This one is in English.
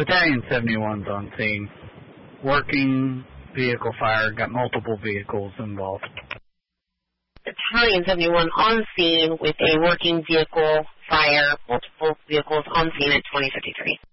Battalion 71's on scene. Working vehicle fire, got multiple vehicles involved. Battalion 71 on scene with a working vehicle fire, multiple vehicles on scene at 2053.